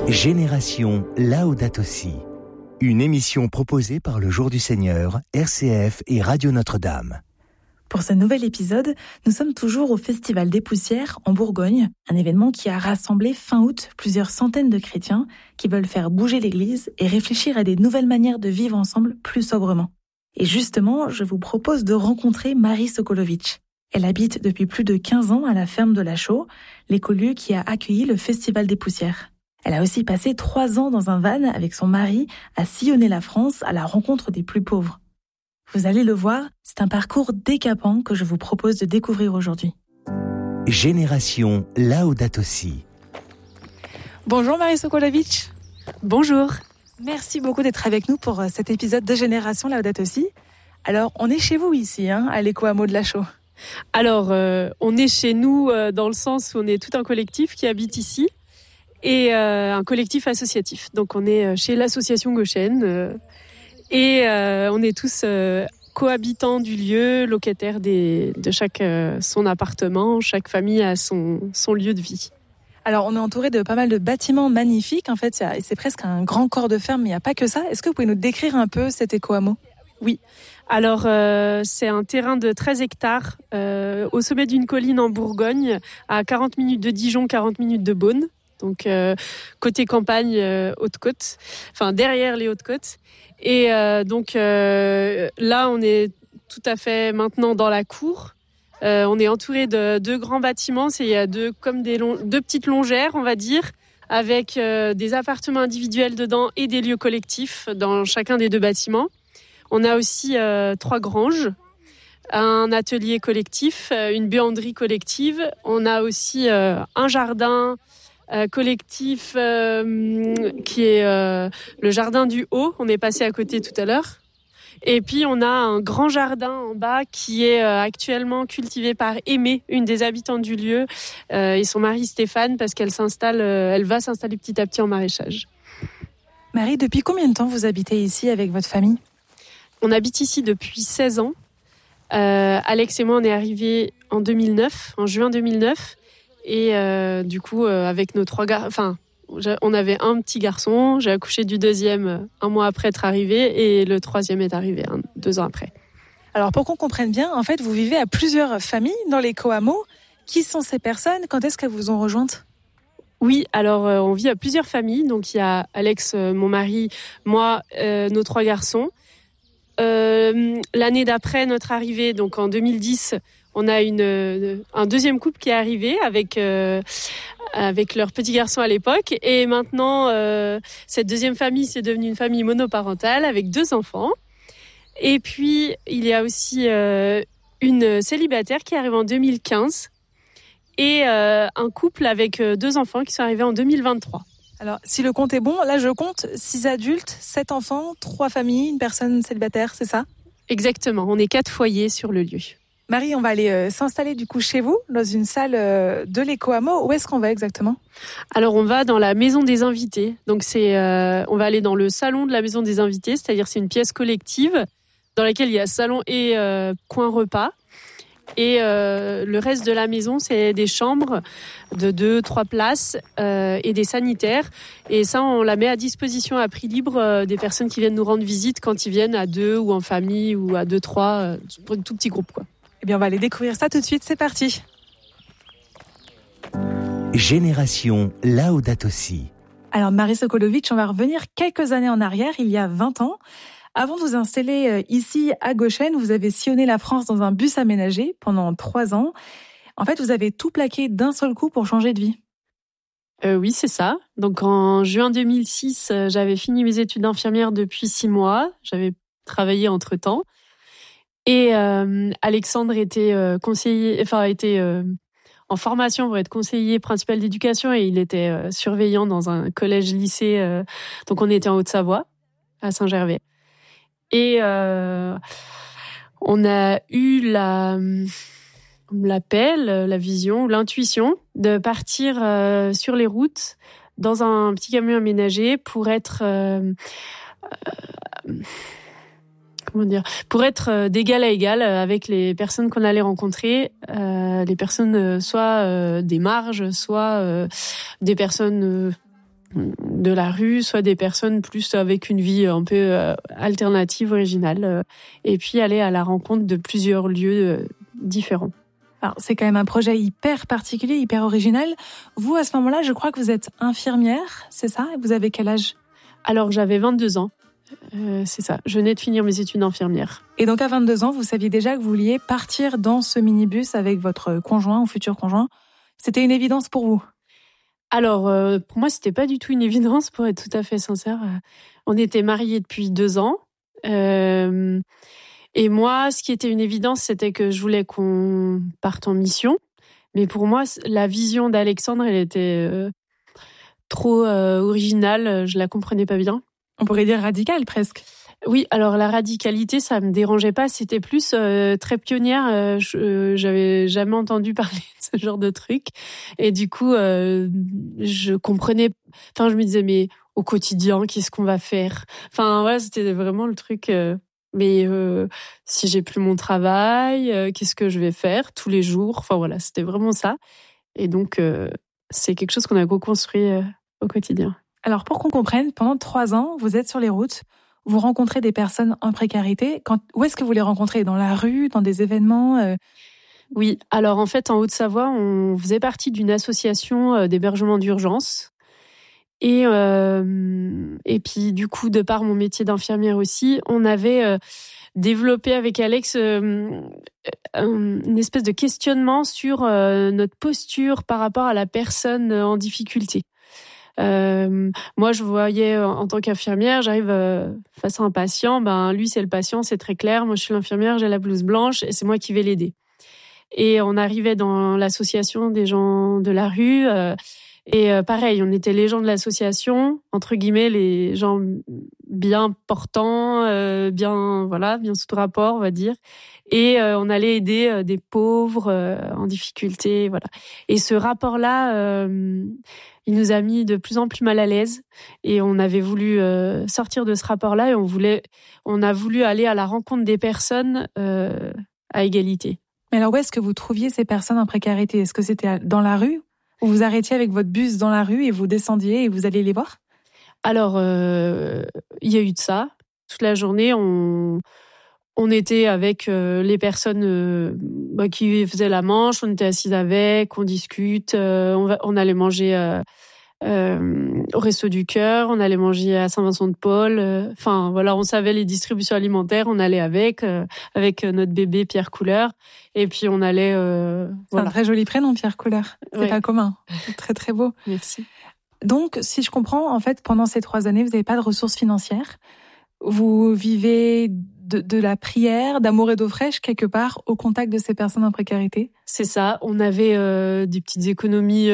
Génération Laudato Si, une émission proposée par le Jour du Seigneur, RCF et Radio Notre-Dame. Pour ce nouvel épisode, nous sommes toujours au Festival des Poussières en Bourgogne, un événement qui a rassemblé fin août plusieurs centaines de chrétiens qui veulent faire bouger l'Église et réfléchir à des nouvelles manières de vivre ensemble plus sobrement. Et justement, je vous propose de rencontrer Marie Sokolovic. Elle habite depuis plus de 15 ans à la ferme de la Chaux, l'écolieu qui a accueilli le Festival des Poussières. Elle a aussi passé 3 ans dans un van avec son mari à sillonner la France à la rencontre des plus pauvres. Vous allez le voir, c'est un parcours décapant que je vous propose de découvrir aujourd'hui. Génération Laudato Si. Bonjour Marie Sokolovic. Bonjour. Merci beaucoup d'être avec nous pour cet épisode de Génération Laudato Si. Alors, on est chez vous ici, à l'éco-hameau de la Chaux. Alors, on est chez nous dans le sens où on est tout un collectif qui habite ici et un collectif associatif. Donc, on est chez l'association Goshen et on est tous cohabitants du lieu, locataires de chaque son appartement. Chaque famille a son lieu de vie. Alors, on est entouré de pas mal de bâtiments magnifiques. En fait, c'est presque un grand corps de ferme, mais il n'y a pas que ça. Est-ce que vous pouvez nous décrire un peu cet éco-hameau ? Oui. Alors, c'est un terrain de 13 hectares au sommet d'une colline en Bourgogne, à 40 minutes de Dijon, 40 minutes de Beaune. Donc, côté campagne, Haute-Côte, enfin derrière les Hautes-Côtes. Et donc là, on est tout à fait maintenant dans la cour. On est entouré de 2 grands bâtiments. Il y a deux petites longères, on va dire, avec des appartements individuels dedans et des lieux collectifs dans chacun des 2 bâtiments. On a aussi 3 granges, un atelier collectif, une buanderie collective. On a aussi un jardin collectif qui est le jardin du Haut. On est passé à côté tout à l'heure. Et puis on a un grand jardin en bas qui est actuellement cultivé par Aimée, une des habitantes du lieu, et son mari Stéphane, parce qu'elle va s'installer petit à petit en maraîchage. Marie, depuis combien de temps vous habitez ici avec votre famille ? On habite ici depuis 16 ans. Alex et moi, on est arrivés en juin 2009. Et du coup, avec nos 3 garçons, on avait un petit garçon. J'ai accouché du 2e 1 mois après être arrivé. Et le 3e est arrivé 2 ans après. Alors, pour qu'on comprenne bien, en fait, vous vivez à plusieurs familles dans l'éco-hameau. Qui sont ces personnes ? Quand est-ce qu'elles vous ont rejointes ? Oui, alors on vit à plusieurs familles. Donc, il y a Alex, mon mari, moi, nos 3 garçons. L'année d'après notre arrivée, donc en 2010, on a un 2e couple qui est arrivé avec leur petit garçon à l'époque. Et maintenant, cette 2e famille, c'est devenu une famille monoparentale avec 2 enfants. Et puis, il y a aussi une célibataire qui arrive en 2015 et un couple avec 2 enfants qui sont arrivés en 2023. Alors, si le compte est bon, là je compte 6 adultes, 7 enfants, 3 familles, une personne célibataire, c'est ça ? Exactement, on est 4 foyers sur le lieu. Marie, on va aller s'installer du coup chez vous, dans une salle de l'éco-hameau. Où est-ce qu'on va exactement ? Alors, on va dans la maison des invités. Donc, on va aller dans le salon de la maison des invités, c'est-à-dire c'est une pièce collective dans laquelle il y a salon et coin repas. Et le reste de la maison, c'est des chambres de 2-3 places et des sanitaires. Et ça, on la met à disposition à prix libre des personnes qui viennent nous rendre visite quand ils viennent à 2 ou en famille ou à 2-3 pour un tout petit groupe, quoi. Eh bien, on va aller découvrir ça tout de suite. C'est parti. Génération Laudato Si. Alors, Marie Sokolovic, on va revenir quelques années en arrière, il y a 20 ans. Avant de vous installer ici à Goshen, vous avez sillonné la France dans un bus aménagé pendant 3 ans. En fait, vous avez tout plaqué d'un seul coup pour changer de vie. Oui, c'est ça. Donc en juin 2006, j'avais fini mes études d'infirmière depuis 6 mois. J'avais travaillé entre-temps. Et Alexandre était en formation pour être conseiller principal d'éducation et il était surveillant dans un collège-lycée. Donc on était en Haute-Savoie, à Saint-Gervais. Et on a eu l'appel, la vision, l'intuition de partir sur les routes dans un petit camion aménagé pour être d'égal à égal avec les personnes qu'on allait rencontrer, les personnes soit des marges, soit des personnes de la rue, soit des personnes plus avec une vie un peu alternative, originale, et puis aller à la rencontre de plusieurs lieux différents. Alors, c'est quand même un projet hyper particulier, hyper original. Vous, à ce moment-là, je crois que vous êtes infirmière, c'est ça? Vous avez quel âge? Alors, j'avais 22 ans. C'est ça, je venais de finir mes études d'infirmière. Et donc, à 22 ans, vous saviez déjà que vous vouliez partir dans ce minibus avec votre conjoint ou futur conjoint. C'était une évidence pour vous? Alors, pour moi, c'était pas du tout une évidence, pour être tout à fait sincère. On était mariés depuis 2 ans. Et moi, ce qui était une évidence, c'était que je voulais qu'on parte en mission. Mais pour moi, la vision d'Alexandre, elle était trop originale. Je la comprenais pas bien. On pourrait dire radicale, presque. Oui, alors la radicalité, ça me dérangeait pas. C'était plus très pionnière. J'avais jamais entendu parler de ce genre de truc. Et du coup, je comprenais. Enfin, je me disais, mais au quotidien, qu'est-ce qu'on va faire? Enfin, ouais, c'était vraiment le truc. Mais si j'ai plus mon travail, qu'est-ce que je vais faire tous les jours? Enfin voilà, c'était vraiment ça. Et donc, c'est quelque chose qu'on a co-construit au quotidien. Alors, pour qu'on comprenne, pendant 3 ans, vous êtes sur les routes, vous rencontrez des personnes en précarité. Où est-ce que vous les rencontrez? Dans la rue, dans des événements? Oui, alors en fait, en Haute-Savoie, on faisait partie d'une association d'hébergement d'urgence. Et puis, du coup, de par mon métier d'infirmière aussi, on avait développé avec Alex une espèce de questionnement sur notre posture par rapport à la personne en difficulté. Moi, je voyais en tant qu'infirmière, j'arrive face à un patient, lui c'est le patient, c'est très clair. Moi, je suis l'infirmière, j'ai la blouse blanche et c'est moi qui vais l'aider. Et on arrivait dans l'association des gens de la rue. Et pareil, on était les gens de l'association, entre guillemets, les gens bien portants, bien sous rapport, on va dire. Et on allait aider des pauvres en difficulté, voilà. Et ce rapport-là, il nous a mis de plus en plus mal à l'aise. Et on avait voulu sortir de ce rapport-là et on a voulu aller à la rencontre des personnes à égalité. Mais alors, où est-ce que vous trouviez ces personnes en précarité? Est-ce que c'était dans la rue? Ou vous arrêtiez avec votre bus dans la rue et vous descendiez et vous alliez les voir? Alors, il y a eu de ça. Toute la journée, on était avec les personnes qui faisaient la manche, on était assises avec, on discute, on allait manger au Resto du Cœur, on allait manger à Saint-Vincent-de-Paul. Enfin, voilà, on savait les distributions alimentaires, on allait avec notre bébé Pierre Couleur. Et puis, on allait... C'est un très joli prénom, Pierre Couleur. C'est pas commun. C'est très, très beau. Merci. Donc, si je comprends, en fait, pendant ces 3 années, vous n'avez pas de ressources financières. Vous vivez de la prière, d'amour et d'eau fraîche, quelque part, au contact de ces personnes en précarité. C'est ça. On avait des petites économies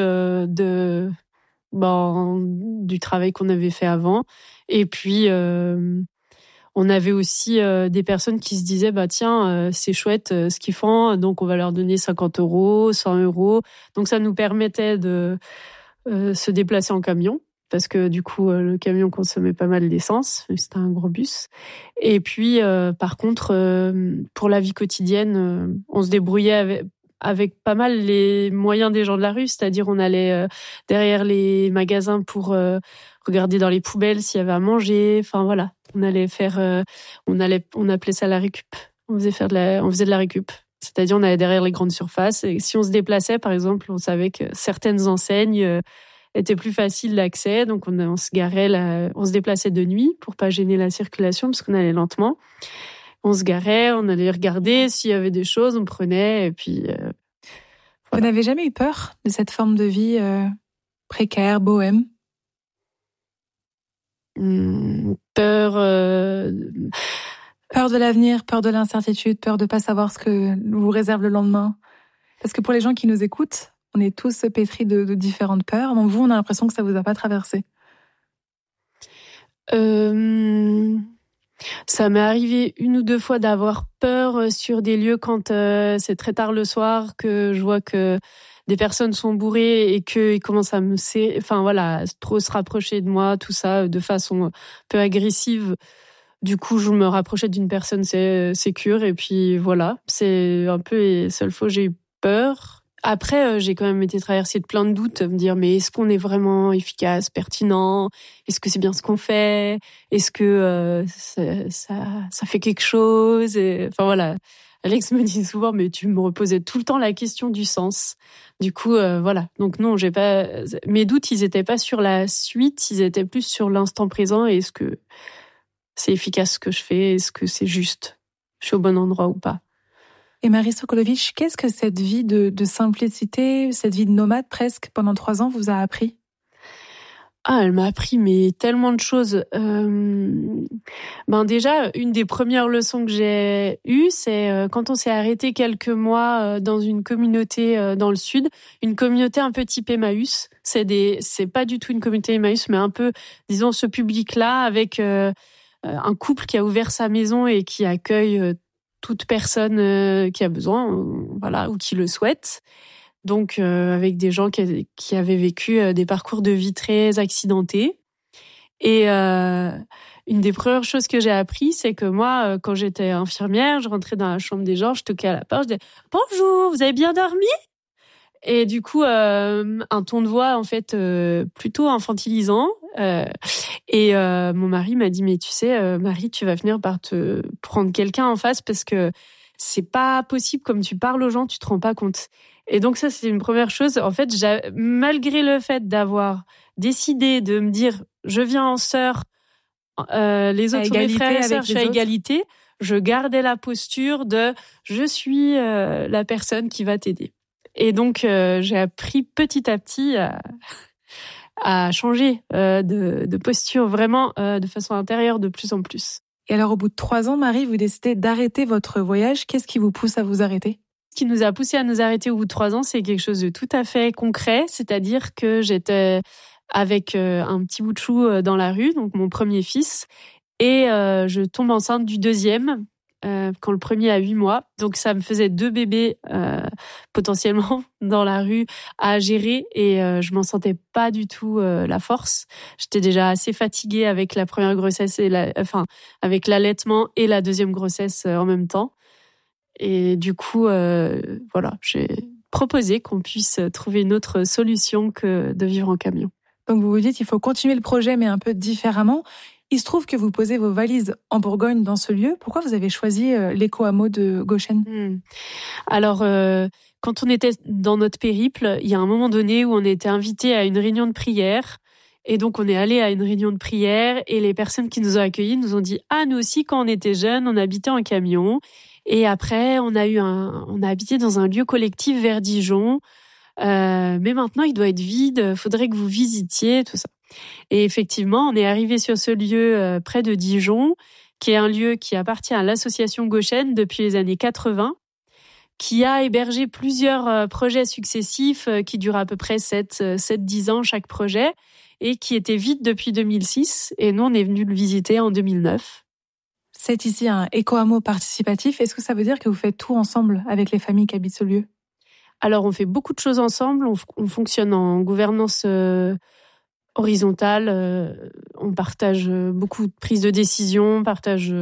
du travail qu'on avait fait avant. Et puis, on avait aussi des personnes qui se disaient, c'est chouette ce qu'ils font, donc on va leur donner 50 €, 100 €. Donc ça nous permettait de se déplacer en camion, parce que du coup, le camion consommait pas mal d'essence, c'était un gros bus. Et puis, par contre, pour la vie quotidienne, on se débrouillait avec pas mal les moyens des gens de la rue, c'est-à-dire on allait derrière les magasins pour regarder dans les poubelles s'il y avait à manger. Enfin voilà, on allait faire, on appelait ça la récup. On faisait de la récup. C'est-à-dire on allait derrière les grandes surfaces et si on se déplaçait, par exemple, on savait que certaines enseignes étaient plus faciles d'accès, donc on se garait, on se déplaçait de nuit pour pas gêner la circulation parce qu'on allait lentement. On se garait, on allait regarder s'il y avait des choses, on prenait et puis. Voilà. Vous n'avez jamais eu peur de cette forme de vie précaire, bohème? Peur. Peur de l'avenir, peur de l'incertitude, peur de pas savoir ce que vous réserve le lendemain. Parce que pour les gens qui nous écoutent, on est tous pétris de différentes peurs. Donc vous, on a l'impression que ça vous a pas traversé. Ça m'est arrivé 1 ou 2 fois d'avoir peur sur des lieux quand c'est très tard le soir, que je vois que des personnes sont bourrées et qu'ils commencent à trop se rapprocher de moi, tout ça, de façon un peu agressive. Du coup, je me rapprochais d'une personne sécure et puis voilà. C'est un peu les seules fois où j'ai eu peur. Après, j'ai quand même été traversée de plein de doutes, me dire mais est-ce qu'on est vraiment efficace, pertinent? Est-ce que c'est bien ce qu'on fait? Est-ce que ça fait quelque chose? Enfin voilà. Alex me dit souvent mais tu me reposais tout le temps la question du sens. Du coup voilà. Donc non, j'ai pas mes doutes, ils étaient pas sur la suite, ils étaient plus sur l'instant présent et est-ce que c'est efficace ce que je fais? Est-ce que c'est juste? Je suis au bon endroit ou pas? Et Marie Sokolovic, qu'est-ce que cette vie de simplicité, cette vie de nomade presque pendant 3 ans vous a appris? Ah, elle m'a appris mais tellement de choses. Déjà, une des premières leçons que j'ai eues, c'est quand on s'est arrêté quelques mois dans une communauté dans le sud, une communauté un peu type Emmaüs. C'est pas du tout une communauté Emmaüs, mais un peu, disons, ce public-là avec un couple qui a ouvert sa maison et qui accueille toute personne qui a besoin, voilà, ou qui le souhaite. Donc, avec des gens qui avaient vécu des parcours de vie très accidentés. Et une des premières choses que j'ai appris, c'est que moi, quand j'étais infirmière, je rentrais dans la chambre des gens, je toquais à la porte, je disais « Bonjour, vous avez bien dormi ?» Et du coup, un ton de voix, en fait, plutôt infantilisant. Mon mari m'a dit « Mais tu sais, Marie, tu vas finir par te prendre quelqu'un en face parce que c'est pas possible, comme tu parles aux gens, tu te rends pas compte. » Et donc ça, c'est une première chose. En fait, malgré le fait d'avoir décidé de me dire « Je viens en sœur, les autres sont mes frères et sœurs, je suis à égalité », je gardais la posture de « Je suis la personne qui va t'aider ». Et donc, j'ai appris petit à petit à changer de posture vraiment de façon intérieure de plus en plus. Et alors, au bout de 3 ans, Marie, vous décidez d'arrêter votre voyage. Qu'est-ce qui vous pousse à vous arrêter? Ce qui nous a poussé à nous arrêter au bout de 3 ans, c'est quelque chose de tout à fait concret. C'est-à-dire que j'étais avec un petit bout de chou dans la rue, donc mon premier fils, et je tombe enceinte du deuxième quand le premier a 8 mois. Donc ça me faisait 2 bébés potentiellement dans la rue à gérer et je m'en sentais pas du tout la force. J'étais déjà assez fatiguée avec la première grossesse avec l'allaitement et la deuxième grossesse en même temps. Et du coup, voilà, j'ai proposé qu'on puisse trouver une autre solution que de vivre en camion. Donc vous vous dites, il faut continuer le projet, mais un peu différemment. Il se trouve que vous posez vos valises en Bourgogne dans ce lieu. Pourquoi vous avez choisi l'éco-hameau de Goshen? Alors, quand on était dans notre périple, il y a un moment donné où on était invité à une réunion de prière. Et donc, on est allé à une réunion de prière et les personnes qui nous ont accueillis nous ont dit « Ah, nous aussi, quand on était jeunes, on habitait en camion. Et après, on a habité dans un lieu collectif vers Dijon. Mais maintenant, il doit être vide. Faudrait que vous visitiez, tout ça. » Et effectivement, on est arrivé sur ce lieu près de Dijon, qui est un lieu qui appartient à l'association Goshen depuis les années 80, qui a hébergé plusieurs projets successifs qui durent à peu près 7-10 ans chaque projet et qui était vide depuis 2006. Et nous, on est venu le visiter en 2009. C'est ici un éco-hameau participatif. Est-ce que ça veut dire que vous faites tout ensemble avec les familles qui habitent ce lieu? Alors, on fait beaucoup de choses ensemble. On fonctionne en gouvernance horizontale. On partage beaucoup de prises de décision. On partage...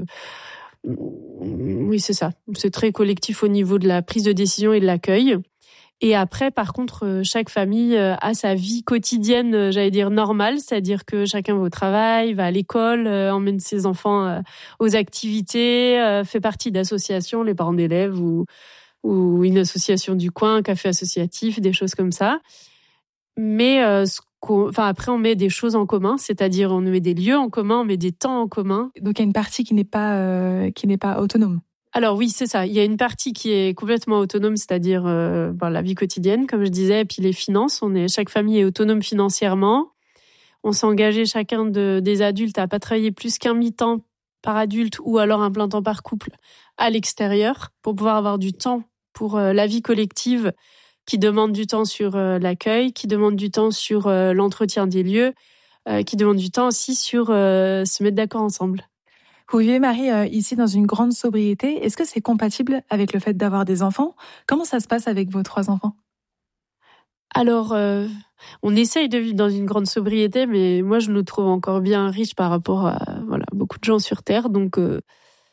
Oui, c'est ça. C'est très collectif au niveau de la prise de décision et de l'accueil. Et après, par contre, chaque famille a sa vie quotidienne, j'allais dire normale, c'est-à-dire que chacun va au travail, va à l'école, emmène ses enfants aux activités, fait partie d'associations, les parents d'élèves ou une association du coin, un café associatif, des choses comme ça. Mais après, on met des choses en commun, c'est-à-dire on met des lieux en commun, on met des temps en commun. Donc il y a une partie qui n'est pas autonome. Alors oui, c'est ça. Il y a une partie qui est complètement autonome, c'est-à-dire la vie quotidienne, comme je disais, et puis les finances. Chaque famille est autonome financièrement. On s'est engagé chacun des adultes à pas travailler plus qu'un mi-temps par adulte ou alors un plein temps par couple à l'extérieur pour pouvoir avoir du temps pour la vie collective qui demande du temps sur l'accueil, qui demande du temps sur l'entretien des lieux, qui demande du temps aussi sur se mettre d'accord ensemble. Vous vivez, Marie, ici dans une grande sobriété. Est-ce que c'est compatible avec le fait d'avoir des enfants? Comment ça se passe avec vos 3 enfants? Alors, on essaye de vivre dans une grande sobriété, mais moi, je nous trouve encore bien riches par rapport à beaucoup de gens sur Terre. Donc,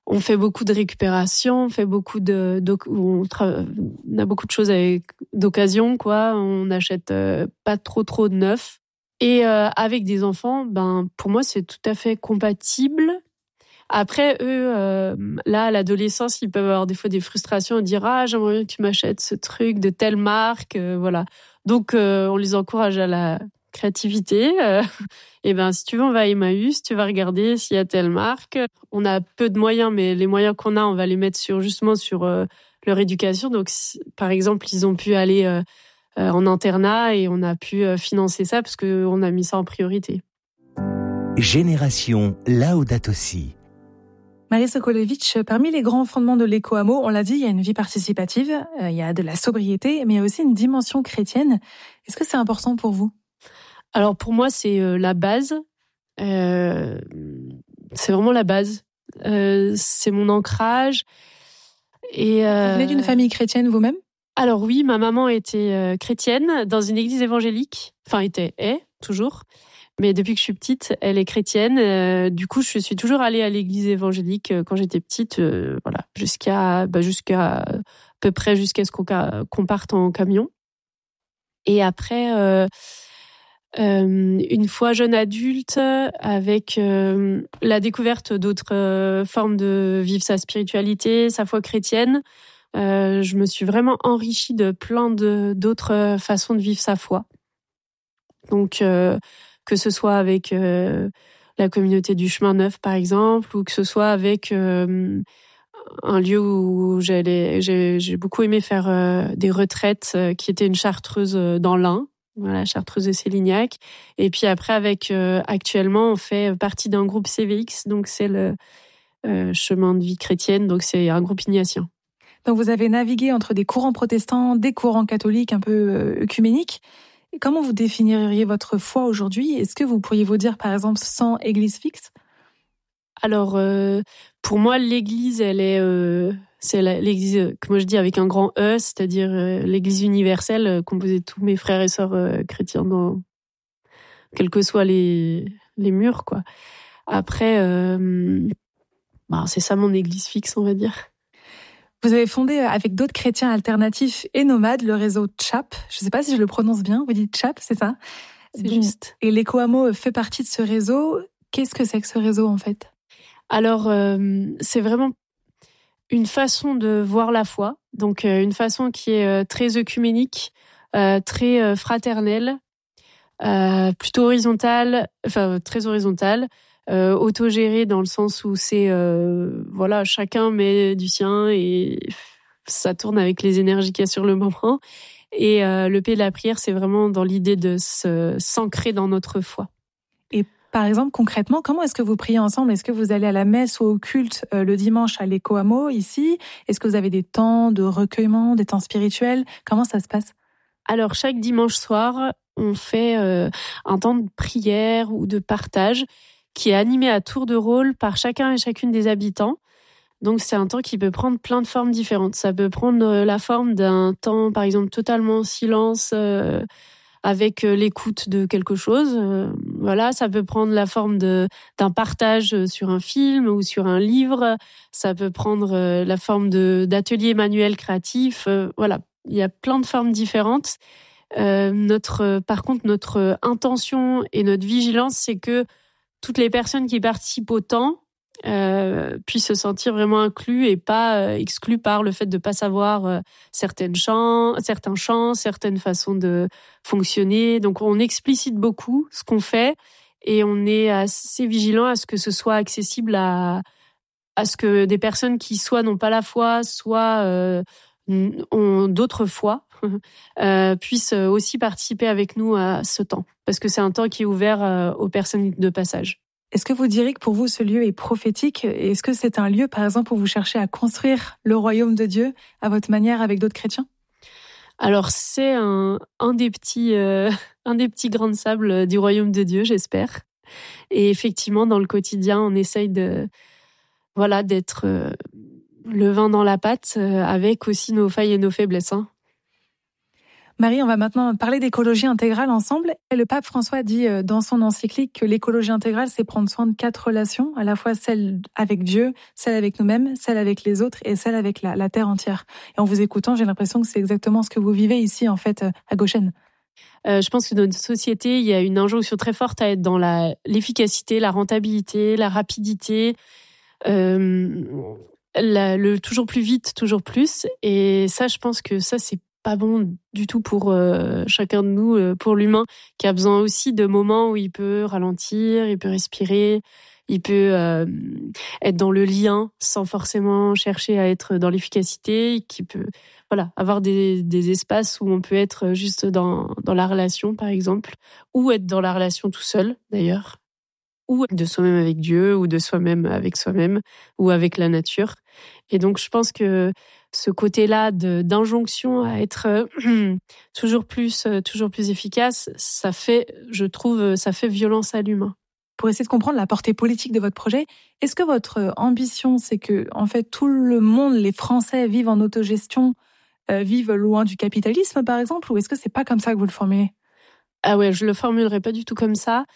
On fait beaucoup de récupération, on fait beaucoup on a beaucoup de choses d'occasion, quoi. On n'achète pas trop de neuf. Et avec des enfants, pour moi, c'est tout à fait compatible. Après, eux, là, à l'adolescence, ils peuvent avoir des fois des frustrations et dire « Ah, j'aimerais bien que tu m'achètes ce truc de telle marque. » Voilà. Donc, on les encourage à la créativité. Et si tu veux, on va à Emmaüs, tu vas regarder s'il y a telle marque. On a peu de moyens, mais les moyens qu'on a, on va les mettre sur leur éducation. Donc, par exemple, ils ont pu aller en internat et on a pu financer ça parce qu'on a mis ça en priorité. Génération Laudato Si. Marie Sokolowicz, parmi les grands fondements de l'éco-hameau, on l'a dit, il y a une vie participative, il y a de la sobriété, mais il y a aussi une dimension chrétienne. Est-ce que c'est important pour vous ? Alors pour moi, c'est la base. C'est vraiment la base. C'est mon ancrage. Et Vous venez d'une famille chrétienne vous-même ? Alors oui, ma maman était chrétienne dans une église évangélique. Enfin, est toujours. Mais depuis que je suis petite, elle est chrétienne. Du coup, je suis toujours allée à l'église évangélique quand j'étais petite, voilà, jusqu'à à peu près jusqu'à ce qu'on parte en camion. Et après, une fois jeune adulte, avec la découverte d'autres formes de vivre sa spiritualité, sa foi chrétienne, je me suis vraiment enrichie de plein d'autres façons de vivre sa foi. Donc que ce soit avec la communauté du Chemin Neuf, par exemple, ou que ce soit avec un lieu où j'ai beaucoup aimé faire des retraites, qui était une chartreuse dans l'Ain, voilà, chartreuse de Célignac. Et puis après, actuellement, on fait partie d'un groupe CVX, donc c'est le Chemin de vie chrétienne, donc c'est un groupe ignatien. Donc vous avez navigué entre des courants protestants, des courants catholiques un peu œcuméniques. Comment vous définiriez votre foi aujourd'hui ? Est-ce que vous pourriez vous dire, par exemple, sans église fixe ? Alors, pour moi, l'église, c'est l'église que moi je dis avec un grand E, c'est-à-dire l'église universelle composée de tous mes frères et sœurs chrétiens, quels que soient les murs, quoi. Après, c'est ça mon église fixe, on va dire. Vous avez fondé avec d'autres chrétiens alternatifs et nomades le réseau CHAP. Je ne sais pas si je le prononce bien. Vous dites CHAP, c'est ça ? C'est juste. Et l'éco-hameau fait partie de ce réseau. Qu'est-ce que c'est que ce réseau, en fait ? Alors, c'est vraiment une façon de voir la foi. Donc, une façon qui est très œcuménique, très fraternelle, plutôt horizontale, enfin très horizontale. Autogéré dans le sens où c'est chacun met du sien et ça tourne avec les énergies qu'il y a sur le moment. Et le Pays de la prière, c'est vraiment dans l'idée de s'ancrer dans notre foi. Et par exemple, concrètement, comment est-ce que vous priez ensemble ? Est-ce que vous allez à la messe ou au culte le dimanche à l'éco-hameau ici ? Est-ce que vous avez des temps de recueillement, des temps spirituels ? Comment ça se passe ? Alors, chaque dimanche soir, on fait un temps de prière ou de partage qui est animé à tour de rôle par chacun et chacune des habitants. Donc, c'est un temps qui peut prendre plein de formes différentes. Ça peut prendre la forme d'un temps, par exemple, totalement en silence, avec l'écoute de quelque chose. Voilà, ça peut prendre la forme d'un partage sur un film ou sur un livre. Ça peut prendre la forme d'ateliers manuels créatifs. Voilà, il y a plein de formes différentes. Par contre, notre intention et notre vigilance, c'est que toutes les personnes qui participent au temps puissent se sentir vraiment inclus et pas exclus par le fait de pas savoir certains chants, certaines façons de fonctionner. Donc on explicite beaucoup ce qu'on fait et on est assez vigilant à ce que ce soit accessible à ce que des personnes qui soit n'ont pas la foi, soit ont d'autres foi, puissent aussi participer avec nous à ce temps. Parce que c'est un temps qui est ouvert aux personnes de passage. Est-ce que vous diriez que pour vous, ce lieu est prophétique ? Est-ce que c'est un lieu, par exemple, où vous cherchez à construire le royaume de Dieu à votre manière avec d'autres chrétiens ? Alors, c'est un des petits grains de sable du royaume de Dieu, j'espère. Et effectivement, dans le quotidien, on essaye d'être le vin dans la pâte, avec aussi nos failles et nos faiblesses. Marie, on va maintenant parler d'écologie intégrale ensemble. Et le pape François dit dans son encyclique que l'écologie intégrale, c'est prendre soin de 4 relations, à la fois celle avec Dieu, celle avec nous-mêmes, celle avec les autres et celle avec la terre entière. Et en vous écoutant, j'ai l'impression que c'est exactement ce que vous vivez ici, en fait, à Goshen. Je pense que dans notre société, il y a une injonction très forte à être dans l'efficacité, la rentabilité, la rapidité, le toujours plus vite, toujours plus. Et ça, je pense que ça, c'est pas bon du tout pour chacun de nous, pour l'humain, qui a besoin aussi de moments où il peut ralentir, il peut respirer, il peut être dans le lien sans forcément chercher à être dans l'efficacité, qui peut avoir des espaces où on peut être juste dans la relation, par exemple, ou être dans la relation tout seul, d'ailleurs, ou de soi-même avec Dieu, ou de soi-même avec soi-même, ou avec la nature. Et donc, je pense que ce côté-là d'injonction à être toujours plus efficace, ça fait violence à l'humain. Pour essayer de comprendre la portée politique de votre projet, est-ce que votre ambition, c'est que, en fait, tout le monde, les Français, vivent en autogestion, vivent loin du capitalisme, par exemple, ou est-ce que c'est pas comme ça que vous le formulez ? Ah ouais, je le formulerai pas du tout comme ça.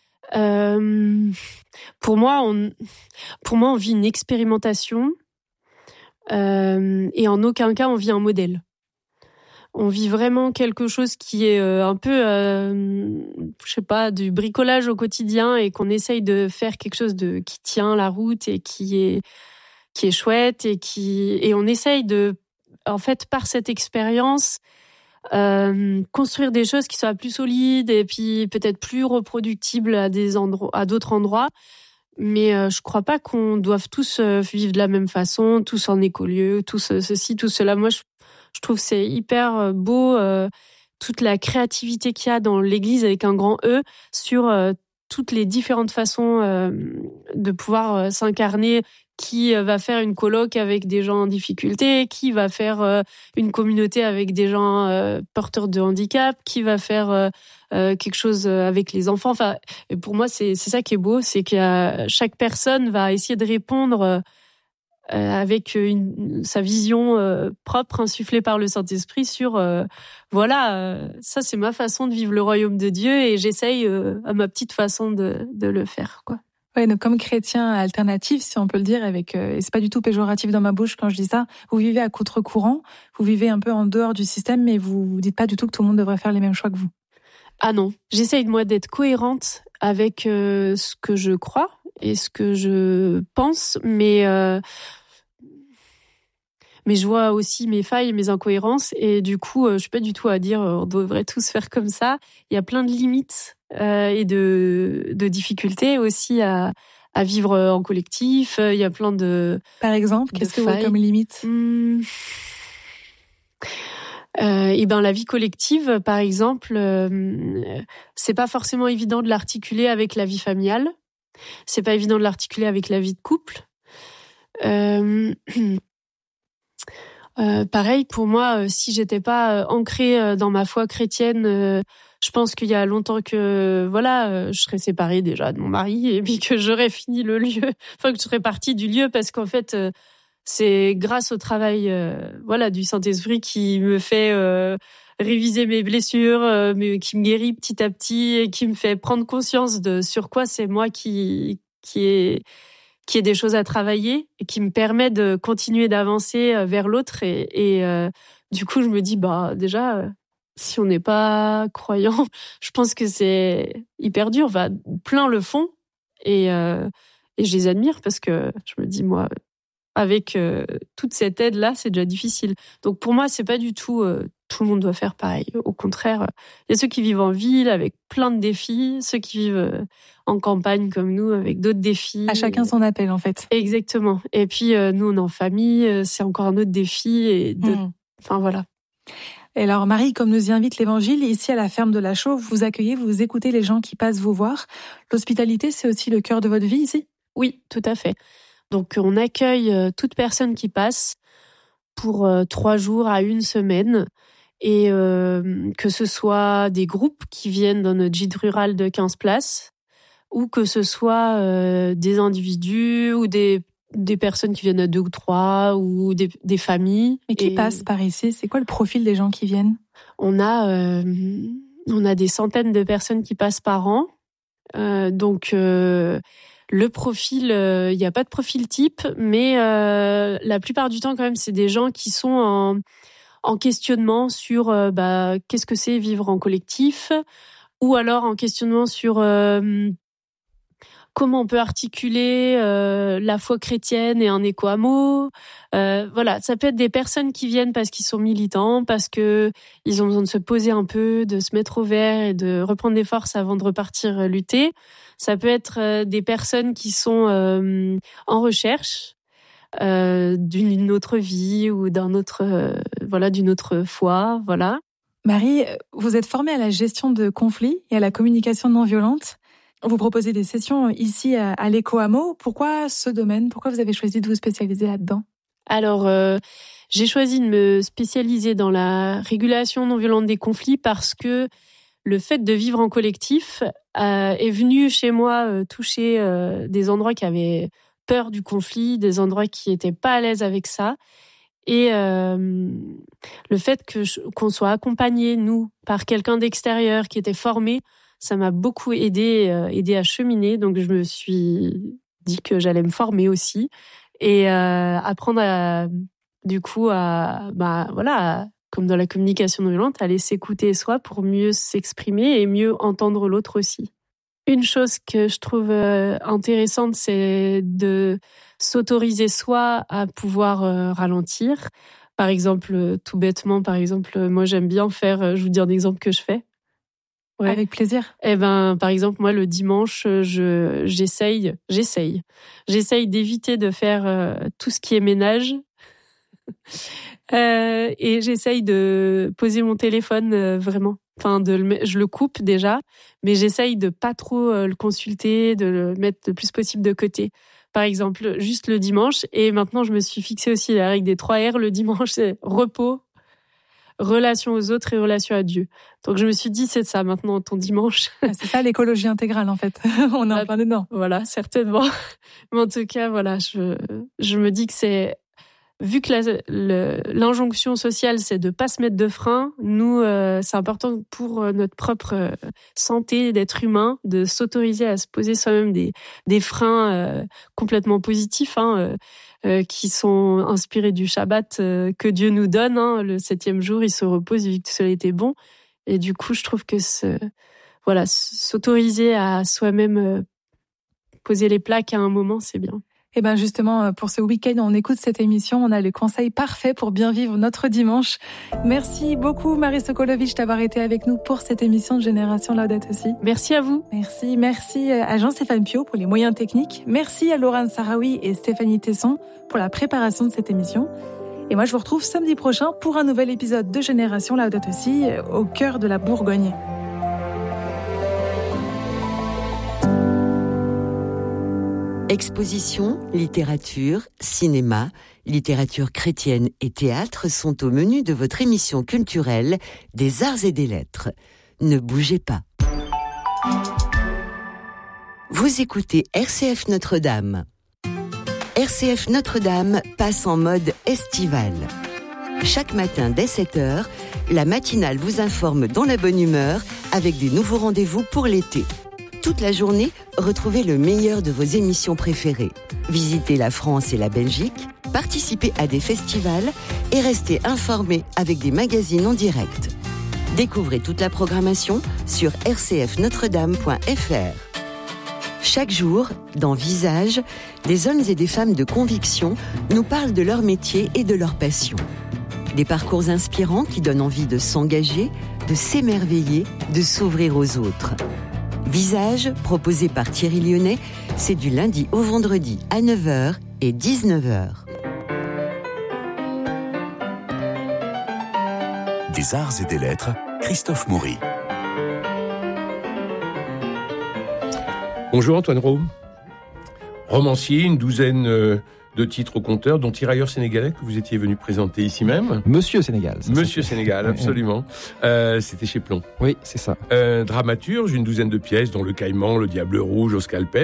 Pour moi, on vit une expérimentation et en aucun cas on vit un modèle. On vit vraiment quelque chose qui est un peu, du bricolage au quotidien et qu'on essaye de faire quelque chose qui tient la route et qui est chouette et on essaye de, en fait, par cette expérience, construire des choses qui soient plus solides et puis peut-être plus reproductibles à d'autres endroits. Mais je crois pas qu'on doive tous vivre de la même façon, tous en écolieu, tous ceci, tout cela. Moi, je trouve que c'est hyper beau, toute la créativité qu'il y a dans l'Église avec un grand E sur toutes les différentes façons de pouvoir s'incarner. Qui va faire une coloc avec des gens en difficulté, qui va faire une communauté avec des gens porteurs de handicap, qui va faire quelque chose avec les enfants. Enfin, pour moi, c'est ça qui est beau, c'est que chaque personne va essayer de répondre avec sa vision propre, insufflée par le Saint-Esprit sur ça c'est ma façon de vivre le royaume de Dieu et j'essaye à ma petite façon de le faire, quoi. Ouais, donc comme chrétien alternatif, si on peut le dire, et c'est pas du tout péjoratif dans ma bouche quand je dis ça, vous vivez à contre-courant, vous vivez un peu en dehors du système, mais vous dites pas du tout que tout le monde devrait faire les mêmes choix que vous. Ah non, j'essaye moi d'être cohérente avec ce que je crois et ce que je pense, mais je vois aussi mes failles, mes incohérences, et du coup, je suis pas du tout à dire on devrait tous faire comme ça. Il y a plein de limites et de difficultés aussi à vivre en collectif. Il y a plein de. Par exemple, qu'est-ce que vous avez comme limite ? La vie collective, par exemple, c'est pas forcément évident de l'articuler avec la vie familiale. C'est pas évident de l'articuler avec la vie de couple. Pareil, pour moi, si j'étais pas ancrée dans ma foi chrétienne, je pense qu'il y a longtemps que je serais séparée déjà de mon mari et puis que j'aurais fini le lieu, que je serais partie du lieu parce qu'en fait, c'est grâce au travail du Saint-Esprit qui me fait réviser mes blessures, mais qui me guérit petit à petit et qui me fait prendre conscience de sur quoi c'est moi qui est des choses à travailler et qui me permet de continuer d'avancer vers l'autre. Et du coup, je me dis, déjà, si on n'est pas croyant, je pense que c'est hyper dur. Plein le font et je les admire parce que je me dis, moi, avec toute cette aide-là, c'est déjà difficile. Donc pour moi, c'est pas du tout tout le monde doit faire pareil. Au contraire, il y a ceux qui vivent en ville avec plein de défis, ceux qui vivent en campagne comme nous avec d'autres défis. À chacun son appel, en fait. Exactement. Et puis nous, on est en famille, c'est encore un autre défi. Voilà. Et alors Marie, comme nous y invite l'Évangile, ici à la ferme de la Chaux, vous accueillez, vous écoutez les gens qui passent vous voir. L'hospitalité, c'est aussi le cœur de votre vie ici ? Oui, tout à fait. Donc on accueille toute personne qui passe pour 3 jours à 1 semaine. Et que ce soit des groupes qui viennent dans notre gîte rural de 15 places ou que ce soit des individus ou des des personnes qui viennent à 2 ou 3 ou des familles. Mais qui passent par ici? C'est quoi le profil des gens qui viennent? On a des centaines de personnes qui passent par an. Donc le profil, il n'y a pas de profil type, mais la plupart du temps quand même, c'est des gens qui sont en questionnement sur qu'est-ce que c'est vivre en collectif, ou alors en questionnement sur comment on peut articuler la foi chrétienne et un éco-hameau. Voilà, ça peut être des personnes qui viennent parce qu'ils sont militants, parce que ils ont besoin de se poser un peu, de se mettre au vert et de reprendre des forces avant de repartir lutter. Ça peut être des personnes qui sont en recherche d'une autre vie ou d'une autre foi, voilà. Marie, vous êtes formée à la gestion de conflits et à la communication non violente. Vous proposez des sessions ici à l'éco-hameau. Pourquoi ce domaine? Pourquoi vous avez choisi de vous spécialiser là-dedans? Alors, j'ai choisi de me spécialiser dans la régulation non violente des conflits parce que le fait de vivre en collectif est venu chez moi toucher des endroits qui avaient peur du conflit, des endroits qui n'étaient pas à l'aise avec ça. Et le fait qu'on soit accompagné, nous, par quelqu'un d'extérieur qui était formé, ça m'a beaucoup aidé à cheminer. Donc, je me suis dit que j'allais me former aussi et apprendre comme dans la communication non violente, à aller s'écouter soi pour mieux s'exprimer et mieux entendre l'autre aussi. Une chose que je trouve intéressante, c'est de s'autoriser soi à pouvoir ralentir. Par exemple, tout bêtement, moi j'aime bien faire, je vous dis un exemple que je fais. Ouais. Avec plaisir. Par exemple, moi le dimanche, j'essaye d'éviter de faire tout ce qui est ménage. Et j'essaye de poser mon téléphone vraiment. Enfin, je le coupe déjà, mais j'essaye de pas trop le consulter, de le mettre le plus possible de côté. Par exemple, juste le dimanche. Et maintenant, je me suis fixé aussi la règle des 3 R. Le dimanche, c'est repos, relation aux autres et relation à Dieu. Donc, je me suis dit, c'est ça maintenant, ton dimanche. C'est ça l'écologie intégrale, en fait. On est en plein dedans. Voilà, certainement. Mais en tout cas, voilà, je me dis que c'est... Vu que l'injonction sociale, c'est de pas se mettre de frein, nous, c'est important pour notre propre santé d'être humain, de s'autoriser à se poser soi-même des freins complètement positifs, qui sont inspirés du Shabbat que Dieu nous donne. Le 7e jour, il se repose vu que tout cela était bon. Et du coup, je trouve que s'autoriser à soi-même poser les plaques à un moment, c'est bien. Et ben justement, pour ce week-end, on écoute cette émission, on a le conseil parfait pour bien vivre notre dimanche. Merci beaucoup Marie Sokolovic d'avoir été avec nous pour cette émission de Génération Laudato Si. Merci à vous. Merci à Jean-Stéphane Piot pour les moyens techniques. Merci à Laurent Sarawi et Stéphanie Tesson pour la préparation de cette émission. Et moi, je vous retrouve samedi prochain pour un nouvel épisode de Génération Laudato Si au cœur de la Bourgogne. Exposition, littérature, cinéma, littérature chrétienne et théâtre sont au menu de votre émission culturelle des Arts et des Lettres. Ne bougez pas. Vous écoutez RCF Notre-Dame. RCF Notre-Dame passe en mode estival. Chaque matin dès 7h, la matinale vous informe dans la bonne humeur avec des nouveaux rendez-vous pour l'été. Toute la journée, retrouvez le meilleur de vos émissions préférées. Visitez la France et la Belgique, participez à des festivals et restez informés avec des magazines en direct. Découvrez toute la programmation sur rcfnotredame.fr. Chaque jour, dans Visage, des hommes et des femmes de conviction nous parlent de leur métier et de leur passion. Des parcours inspirants qui donnent envie de s'engager, de s'émerveiller, de s'ouvrir aux autres. Visage, proposé par Thierry Lyonnais, c'est du lundi au vendredi à 9h et 19h. Des Arts et des Lettres, Christophe Maury. Bonjour Antoine Rome. Romancier, une douzaine de titres au compteur, dont Tirailleurs sénégalais que vous étiez venu présenter ici même. Monsieur Sénégal. Monsieur Sénégal, absolument. C'était chez Plon. Oui, c'est ça. Dramaturge, une douzaine de pièces, dont Le Caïman, Le Diable Rouge, Au Scalpel.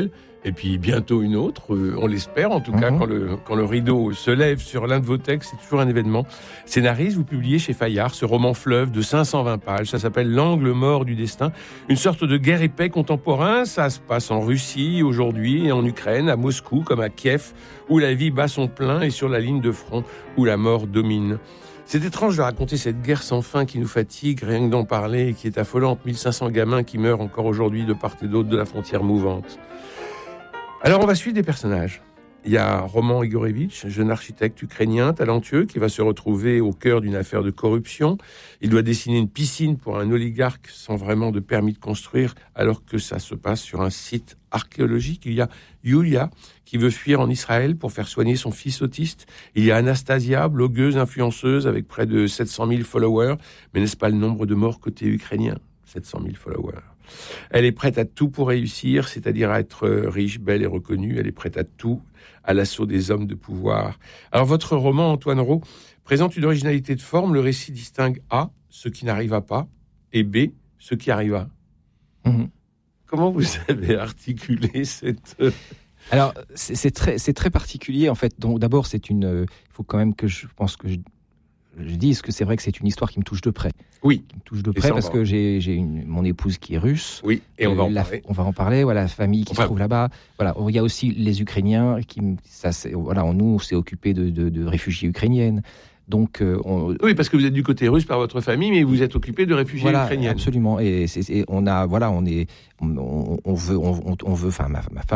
Et puis bientôt une autre, on l'espère en tout cas, quand le rideau se lève sur l'un de vos textes, c'est toujours un événement. Scénariste, vous publiez chez Fayard ce roman fleuve de 520 pages, ça s'appelle L'angle mort du destin, une sorte de guerre et paix contemporain. Ça se passe en Russie aujourd'hui et en Ukraine, à Moscou comme à Kiev, où la vie bat son plein et sur la ligne de front où la mort domine. C'est étrange de raconter cette guerre sans fin qui nous fatigue, rien que d'en parler, et qui est affolante. 1500 gamins qui meurent encore aujourd'hui de part et d'autre de la frontière mouvante. Alors on va suivre des personnages. Il y a Roman Igorevitch, jeune architecte ukrainien talentueux qui va se retrouver au cœur d'une affaire de corruption. Il doit dessiner une piscine pour un oligarque sans vraiment de permis de construire, alors que ça se passe sur un site archéologique. Il y a Yulia qui veut fuir en Israël pour faire soigner son fils autiste. Il y a Anastasia, blogueuse, influenceuse avec près de 700 000 followers. Mais n'est-ce pas le nombre de morts côté ukrainien ? 700 000 followers. Elle est prête à tout pour réussir, c'est-à-dire à être riche, belle et reconnue. Elle est prête à tout, à l'assaut des hommes de pouvoir. Alors votre roman, Antoine Rau, présente une originalité de forme. Le récit distingue A, ce qui n'arriva pas, et B, ce qui arriva. Comment vous avez articulé cette... Alors, c'est très particulier, en fait. Donc, d'abord, il faut quand même que je dise que c'est vrai que c'est une histoire qui me touche de près. Oui. Qui me touche de près parce que j'ai mon épouse qui est russe. Oui, et on va en parler. On va en parler, voilà, la famille qui se trouve là-bas. Voilà, il y a aussi les Ukrainiens nous, on s'est occupé de réfugiés ukrainiennes. Donc, oui, parce que vous êtes du côté russe par votre famille, mais vous êtes occupé de réfugiés ukrainiens. Absolument. Et on veut, enfin, ma femme